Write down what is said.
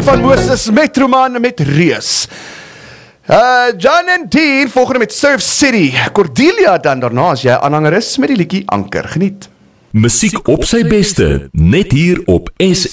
van Moses Metroman met Reus. John en Dean volgende met Surf City. Cordelia dan daarna as jy aanhanger is met die liedjie Anker. Geniet. Musiek op sy beste, net hier op